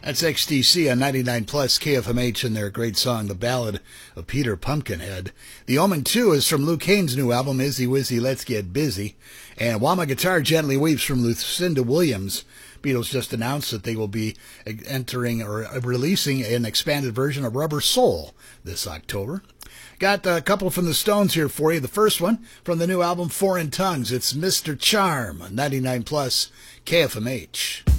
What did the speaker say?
That's XTC on 99 Plus KFMH and their great song, The Ballad of Peter Pumpkinhead. The Omen 2 is from Luke Haines' new album, Izzy Wizzy Let's Get Busy. And While My Guitar Gently Weeps from Lucinda Williams. Beatles just announced that they will be entering or releasing an expanded version of Rubber Soul this October. Got a couple from the Stones here for you. The first one from the new album, Foreign Tongues. It's Mr. Charm on 99 Plus KFMH.